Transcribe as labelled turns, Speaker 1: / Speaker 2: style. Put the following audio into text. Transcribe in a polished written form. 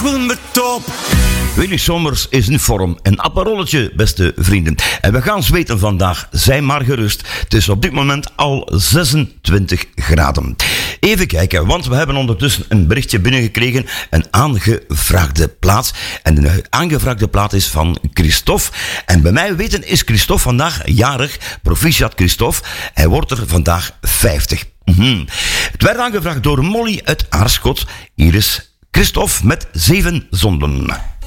Speaker 1: wil me top.
Speaker 2: Willy Sommers is in vorm. Een apparolletje, beste vrienden. En we gaan zweten vandaag. Zij maar gerust. Het is op dit moment al 26 graden. Even kijken, want we hebben ondertussen een berichtje binnengekregen. Een aangevraagde plaats. En de aangevraagde plaat is van Christophe. En bij mij weten is Christophe vandaag jarig. Proficiat Christophe. Hij wordt er vandaag 50. Het werd aangevraagd door Molly uit Aarschot. Hier is Christophe met 7 zonden.